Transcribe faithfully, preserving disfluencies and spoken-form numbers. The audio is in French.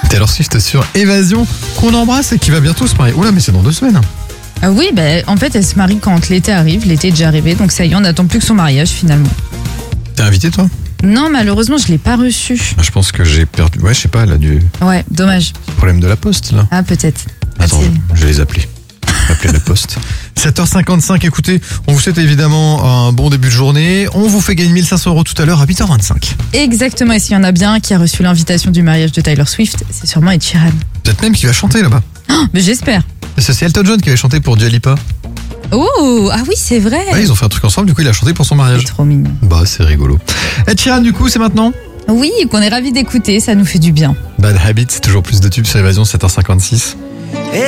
Taylor Swift sur Évasion, qu'on embrasse et qui va bientôt se marier. Oula, mais c'est dans deux semaines. Ah oui, bah, en fait, elle se marie quand l'été arrive. L'été est déjà arrivé, donc ça y est, on n'attend plus que son mariage finalement. T'es invité, toi? Non, malheureusement, je l'ai pas reçu. Ah, je pense que j'ai perdu. Ouais, je sais pas, là, du Ouais, dommage. problème de la poste, là. Ah, peut-être. Attends, C'est- je vais les appeler. Appeler la poste. sept heures cinquante-cinq, écoutez, on vous souhaite évidemment un bon début de journée. On vous fait gagner mille cinq cents euros tout à l'heure à huit heures vingt-cinq. Exactement, et s'il y en a bien un qui a reçu l'invitation du mariage de Taylor Swift, c'est sûrement Ed Sheeran. Peut-être même qui va chanter là-bas. Oh, mais j'espère. C'est c'est Elton John qui avait chanté pour Dua Lipa. Oh, ah oui, c'est vrai. Ouais, ils ont fait un truc ensemble, du coup il a chanté pour son mariage. C'est trop mignon. Bah c'est rigolo. Ed Sheeran, du coup, c'est maintenant. Oui, qu'on est ravis d'écouter, ça nous fait du bien. Bad Habits, toujours plus de tubes sur Évasion, sept heures cinquante-six.